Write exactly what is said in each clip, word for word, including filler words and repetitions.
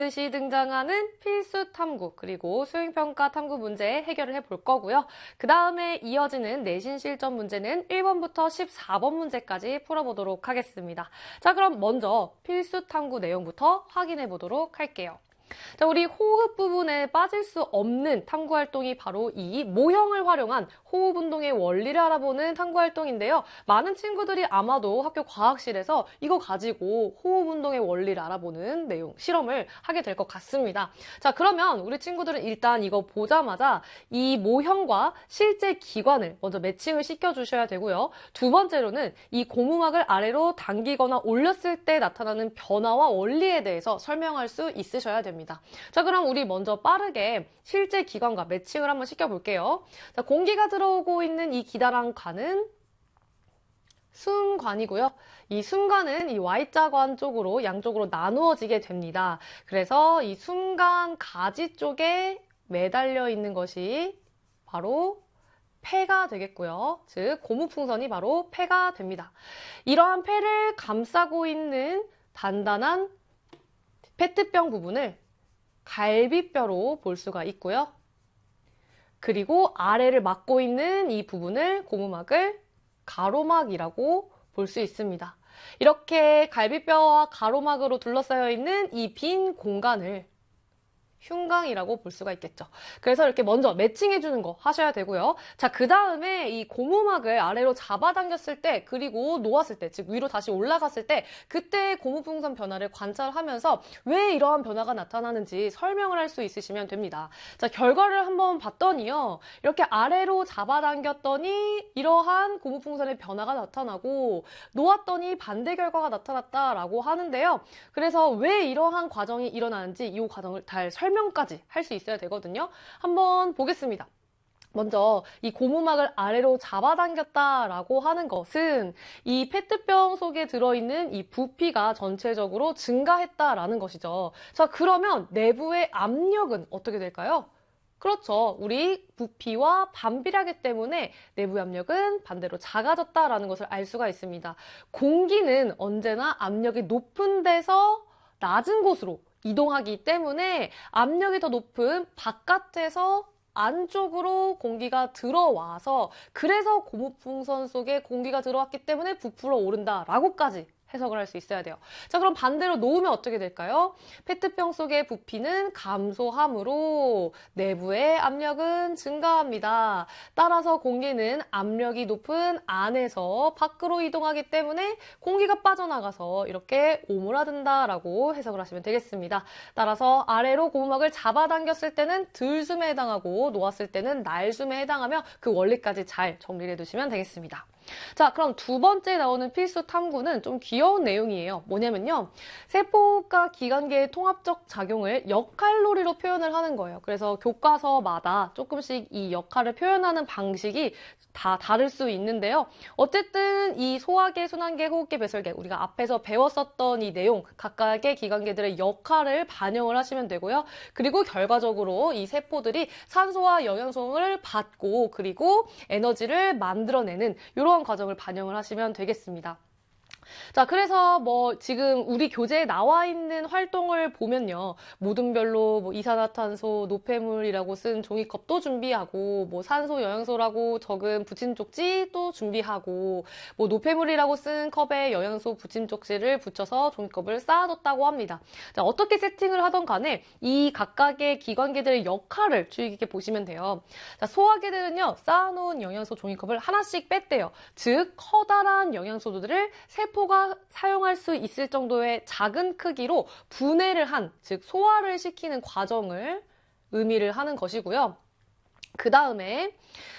시 등장하는 필수 탐구 그리고 수행평가 탐구 문제 해결을 해볼 거고요. 그 다음에 이어지는 내신 실전 문제는 일 번부터 십사 번 문제까지 풀어보도록 하겠습니다. 자, 그럼 먼저 필수 탐구 내용부터 확인해 보도록 할게요. 자, 우리 호흡 부분에 빠질 수 없는 탐구 활동이 바로 이 모형을 활용한 호흡 운동의 원리를 알아보는 탐구 활동인데요. 많은 친구들이 아마도 학교 과학실에서 이거 가지고 호흡 운동의 원리를 알아보는 내용, 실험을 하게 될 것 같습니다. 자, 그러면 우리 친구들은 일단 이거 보자마자 이 모형과 실제 기관을 먼저 매칭을 시켜주셔야 되고요. 두 번째로는 이 고무막을 아래로 당기거나 올렸을 때 나타나는 변화와 원리에 대해서 설명할 수 있으셔야 됩니다. 자, 그럼 우리 먼저 빠르게 실제 기관과 매칭을 한번 시켜볼게요. 자, 공기가 들어오고 있는 이 기다란관은 숨관이고요. 이 숨관은 이 Y자관 쪽으로 양쪽으로 나누어지게 됩니다. 그래서 이 숨관 가지 쪽에 매달려 있는 것이 바로 폐가 되겠고요. 즉 고무풍선이 바로 폐가 됩니다. 이러한 폐를 감싸고 있는 단단한 페트병 부분을 갈비뼈로 볼 수가 있고요. 그리고 아래를 막고 있는 이 부분을 고무막을 가로막이라고 볼 수 있습니다. 이렇게 갈비뼈와 가로막으로 둘러싸여 있는 이 빈 공간을 흉곽이라고 볼 수가 있겠죠. 그래서 이렇게 먼저 매칭해주는 거 하셔야 되고요. 자, 그 다음에 이 고무막을 아래로 잡아당겼을 때, 그리고 놓았을 때, 즉 위로 다시 올라갔을 때, 그때 고무풍선 변화를 관찰하면서 왜 이러한 변화가 나타나는지 설명을 할 수 있으시면 됩니다. 자, 결과를 한번 봤더니요. 이렇게 아래로 잡아당겼더니 이러한 고무풍선의 변화가 나타나고, 놓았더니 반대 결과가 나타났다라고 하는데요. 그래서 왜 이러한 과정이 일어나는지 이 과정을 잘 설명 설명까지 할 수 있어야 되거든요. 한번 보겠습니다. 먼저 이 고무막을 아래로 잡아당겼다라고 하는 것은 이 페트병 속에 들어있는 이 부피가 전체적으로 증가했다라는 것이죠. 자, 그러면 내부의 압력은 어떻게 될까요? 그렇죠. 우리 부피와 반비례하기 때문에 내부 압력은 반대로 작아졌다라는 것을 알 수가 있습니다. 공기는 언제나 압력이 높은 데서 낮은 곳으로 이동하기 때문에 압력이 더 높은 바깥에서 안쪽으로 공기가 들어와서 그래서 고무풍선 속에 공기가 들어왔기 때문에 부풀어 오른다라고까지 해석을 할 수 있어야 돼요. 자, 그럼 반대로 놓으면 어떻게 될까요? 페트병 속의 부피는 감소하므로 내부의 압력은 증가합니다. 따라서 공기는 압력이 높은 안에서 밖으로 이동하기 때문에 공기가 빠져나가서 이렇게 오므라든다라고 해석을 하시면 되겠습니다. 따라서 아래로 고무막을 잡아당겼을 때는 들숨에 해당하고 놓았을 때는 날숨에 해당하며 그 원리까지 잘 정리를 해두시면 되겠습니다. 자, 그럼 두 번째 나오는 필수 탐구는 좀 귀여운 내용이에요. 뭐냐면요. 세포가 기관계의 통합적 작용을 역할놀이로 표현을 하는 거예요. 그래서 교과서마다 조금씩 이 역할을 표현하는 방식이 다 다를 수 있는데요. 어쨌든 이 소화계, 순환계, 호흡계, 배설계 우리가 앞에서 배웠었던 이 내용 각각의 기관계들의 역할을 반영을 하시면 되고요. 그리고 결과적으로 이 세포들이 산소와 영양소를 받고 그리고 에너지를 만들어내는 이런 과정을 반영을 하시면 되겠습니다. 자, 그래서 뭐 지금 우리 교재에 나와 있는 활동을 보면요. 모둠별로 뭐 이산화탄소, 노폐물이라고 쓴 종이컵도 준비하고 뭐 산소, 영양소라고 적은 붙임 쪽지도 준비하고 뭐 노폐물이라고 쓴 컵에 영양소 붙임 쪽지를 붙여서 종이컵을 쌓아뒀다고 합니다. 자, 어떻게 세팅을 하던 간에 이 각각의 기관계들의 역할을 주의 깊게 보시면 돼요. 자, 소화계들은요. 쌓아놓은 영양소 종이컵을 하나씩 뺐대요. 즉 커다란 영양소들을 세포가 사용할 수 있을 정도의 작은 크기로 분해를 한, 즉 소화를 시키는 과정을 의미를 하는 것이고요. 그 다음에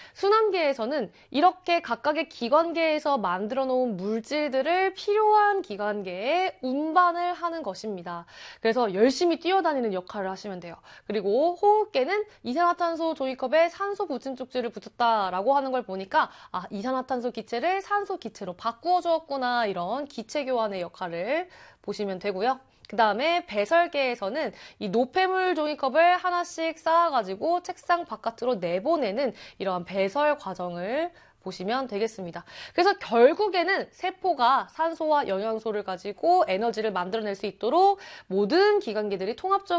순환계에서는 이렇게 각각의 기관계에서 만들어 놓은 물질들을 필요한 기관계에 운반을 하는 것입니다. 그래서 열심히 뛰어다니는 역할을 하시면 돼요. 그리고 호흡계는 이산화탄소 종이컵에 산소 붙임 쪽지를 붙였다라고 하는 걸 보니까 아, 이산화탄소 기체를 산소 기체로 바꾸어 주었구나, 이런 기체 교환의 역할을 보시면 되고요. 그 다음에 배설계에서는 이 노폐물 종이컵을 하나씩 쌓아가지고 책상 바깥으로 내보내는 이러한 배설 과정을 보시면 되겠습니다. 그래서 결국에는 세포가 산소와 영양소를 가지고 에너지를 만들어낼 수 있도록 모든 기관계들이 통합적으로